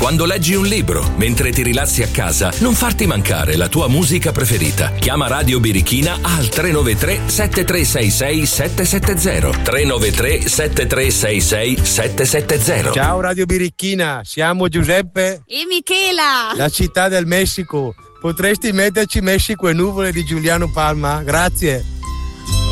quando leggi un libro, mentre ti rilassi a casa, non farti mancare la tua musica preferita. Chiama Radio Birichina al 393 7366 770. 393 7366 770. Ciao Radio Birichina, siamo Giuseppe e Michela, la città del Messico. Potresti metterci Messico e nuvole di Giuliano Palma? Grazie.